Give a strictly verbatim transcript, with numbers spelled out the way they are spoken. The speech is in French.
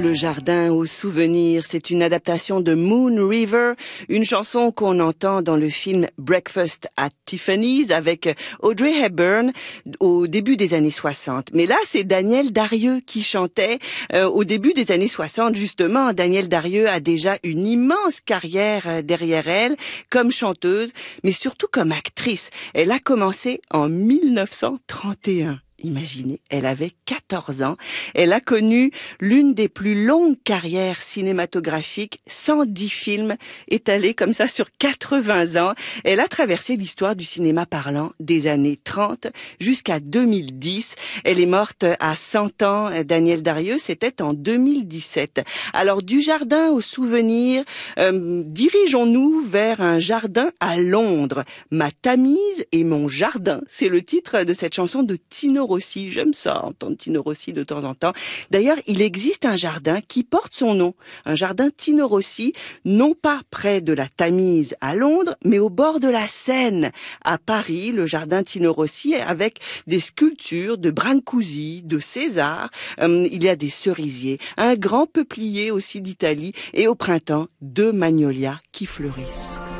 Le jardin aux souvenirs, c'est une adaptation de Moon River, une chanson qu'on entend dans le film Breakfast at Tiffany's avec Audrey Hepburn au début des années soixante. Mais là, c'est Danielle Darrieux qui chantait euh, au début des années soixante, justement. Danielle Darrieux a déjà une immense carrière derrière elle comme chanteuse, mais surtout comme actrice. Elle a commencé en mille neuf cent trente et un. Imaginez, elle avait quatorze ans. Elle a connu l'une des plus longues carrières cinématographiques, cent dix films étalés comme ça sur quatre-vingts ans. Elle a traversé l'histoire du cinéma parlant des années trente jusqu'à deux mille dix. Elle est morte à cent ans. Danielle Darrieux, c'était en deux mille dix-sept. Alors, du jardin au souvenir, euh, dirigeons-nous vers un jardin à Londres. Ma Tamise et mon jardin, c'est le titre de cette chanson de Tino Rossi. J'aime ça, entendre Tino Rossi de temps en temps. D'ailleurs, il existe un jardin qui porte son nom, un jardin Tino Rossi, non pas près de la Tamise à Londres, mais au bord de la Seine à Paris, le jardin Tino Rossi, avec des sculptures de Brancusi, de César. Euh, il y a des cerisiers, un grand peuplier aussi d'Italie, et au printemps, deux magnolias qui fleurissent.